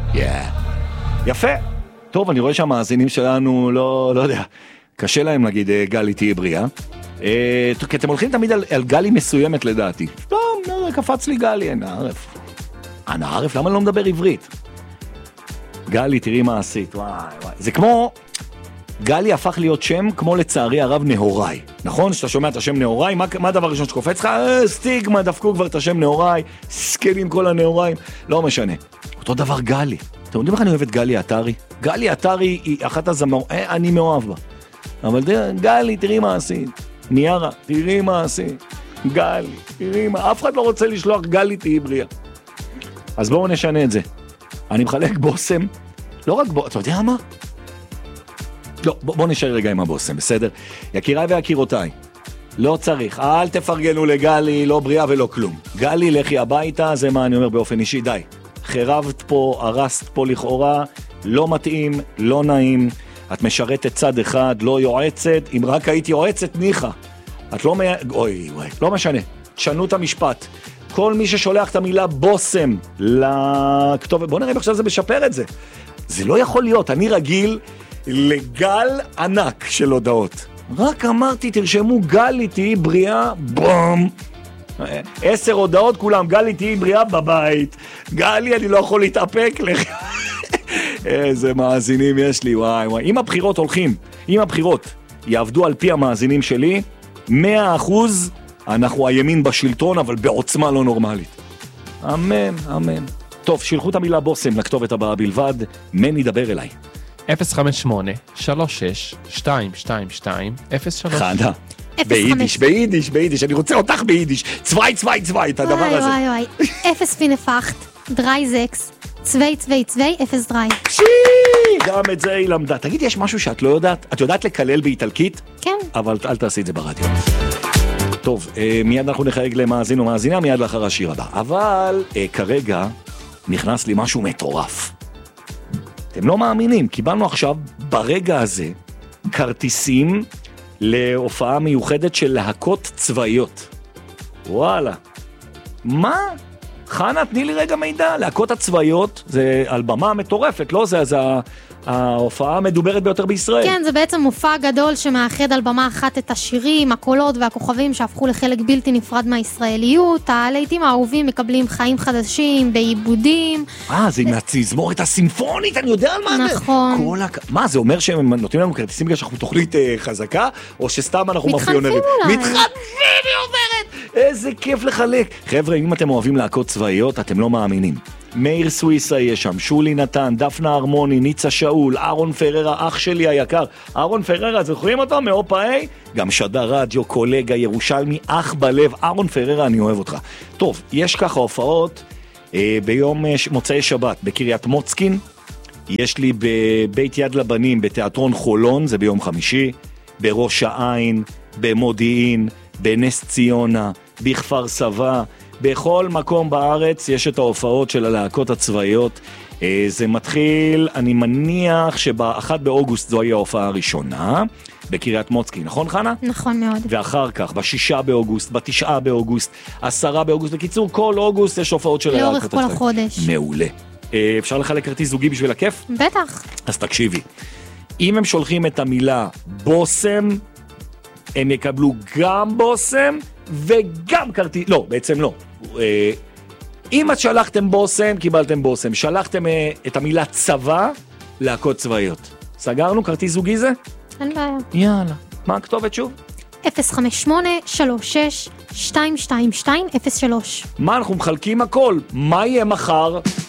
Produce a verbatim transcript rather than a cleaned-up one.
Yeah. יפה. טוב, אני רואה שהמאזינים שלנו לא, לא יודע, קשה להם להגיד גלי תהיה בריאה. אה, כי אתם הולכים תמיד על, על גלי מסוימת לדעתי. לא, לא, קפץ לי גלי, אין הערף. אין הערף, למה לא מדבר עברית? גלי, תראי מה עשית, וואי וואי. זה כמו, גלי הפך להיות שם כמו לצערי הרב נהוראי. נכון? שאתה שומע את השם נהוראי, מה, מה הדבר הראשון שקופץ לך? אה, סטיגמה, דפקו כבר את השם נהוראי, סקלים כל הנהוראים, לא משנה. אותו דבר גלי. אתם יודעים איך אני אוהב את גלי עטרי? גלי עטרי היא אחת הזמר, אה, אני מאוהב בה. אבל גלי, תראי מה עשית. ניירה, תראי מה עשית. גלי, תראי מה, אף אחד לא רוצה לשלוח גלי תהי בריאה. אז בואו נשנה את זה. אני מחלק בוסם, לא רק בוסם, אתה יודע מה? לא, בואו בוא נשאר רגע עם הבוסם, בסדר? יקיריי ויקירותיי, לא צריך, אל תפרגנו לגלי, לא בריאה ולא כלום. גלי, לכי הביתה, זה מה אני אומר באופן אישי, די. חרבת פה, הרסת פה לכאורה, לא מתאים, לא נעים, את משרתת צד אחד, לא יועצת, אם רק היית יועצת ניחה. את לא מ... אוי, אוי, לא משנה, תשנו את המשפט. כל מי ששולח את המילה בוסם לכתובת, בוא נראה עכשיו זה משפר את זה. זה לא יכול להיות, אני רגיל לגל ענק של הודעות. רק אמרתי, תרשמו גלי תהי בריאה, בום. עשר הודעות כולם, גלי תהי בריאה בבית. גלי, אני לא יכול להתאפק לך. איזה מאזינים יש לי, וואי וואי. אם הבחירות הולכים, אם הבחירות יעבדו על פי המאזינים שלי, מאה אחוז אנחנו הימין בשלטון, אבל בעוצמה לא נורמלית. אמן, אמן. טוב, שילחו את המילה בוסם לכתובת הבאה בלבד, מני דבר אליי. אפס חמש שמונה שלוש שש שתיים שתיים שתיים אפס שלוש. חדה. ביידיש, ביידיש, ביידיש, אני רוצה אותך ביידיש. צווי, צווי, צווי, את הדבר הזה. וואי, וואי, וואי. אפס פינפחת, דרי זקס, צווי, צווי, צווי, אפס דרי. שי, גם את זה היא למדה. תגיד, יש משהו שאת לא יודעת? את יודעת לקלל באיטלקית? כן. אבל אל תעשי את זה ברדיו. טוב, מיד אנחנו נחייג למאזין ומאזינה, מיד לאחר השיר הבא. אבל כרגע נכנס לי משהו מטורף. אתם לא מאמינים, קיבלנו עכשיו ברגע הזה כרטיסים להופעה מיוחדת של להקות צבאיות. וואלה. מה? חנה, תני לי רגע מידע. להקות הצבאיות זה על במה מטורפת, לא? זה, זה ההופעה המדוברת ביותר בישראל. כן, זה בעצם מופע גדול שמאחד על במה אחת את השירים, הקולות והכוכבים שהפכו לחלק בלתי נפרד מהישראליות. הלהיטים האהובים מקבלים חיים חדשים, בעיבודים. אה, זה עם התזמורת הסימפונית, אני יודע על מה זה. נכון. כל הק... מה, זה אומר שהם נותנים לנו כרטיסים בגלל שאנחנו תוכנית אה, חזקה, או שסתם אנחנו מאפיונרים? מתחנפים אולי. מתחנפים, היא אומרת! איזה כיף לחלק. חבר'ה, אם אתם אוהבים להקות צבאיות, אתם לא מאמינים. מאיר סוויסה יש שם, שולי נתן, דפנה הרמוני, ניצה שאול, אהרון פררה, אח שלי היקר. אהרון פררה, זוכרים אותו? מאופה איי? גם שדר רדיו, קולגה, ירושלמי, אח בלב. אהרון פררה, אני אוהב אותך. טוב, יש ככה הופעות אה, ביום מוצאי שבת בקריית מוצקין. יש לי בבית יד לבנים, בתיאטרון חולון, זה ביום חמישי, בראש העין, במודיעין, בנס ציונה, בכפר סבא, בכל מקום בארץ יש את ההופעות של הלהקות הצבאיות. זה מתחיל, אני מניח שבאחד באוגוסט זו היא ההופעה הראשונה, בקריית מוצקין, נכון חנה? נכון מאוד. ואחר כך, בשישה באוגוסט, בתשעה באוגוסט, עשרה באוגוסט, בקיצור, כל אוגוסט יש הופעות של הלהקות הצבאיות. לאורך כל החודש. מעולה. אפשר לחלק כרטיס זוגי בשביל הכיף? בטח. אז תקשיבי, אם הם שולחים את המילה בוסם, הם יקבלו גם בוסם וגם כרטיס, לא, בעצם לא. אם את שלחתם בוסם, קיבלתם בוסם. שלחתם את המילה צבא, להקות צבאיות. סגרנו כרטיס זוגי זה? אין בעיה. יאללה. מה הכתובת שוב? אפס חמש שמונה שלוש שש שתיים שתיים שתיים אפס שלוש. מה, אנחנו מחלקים הכל. מה יהיה מחר?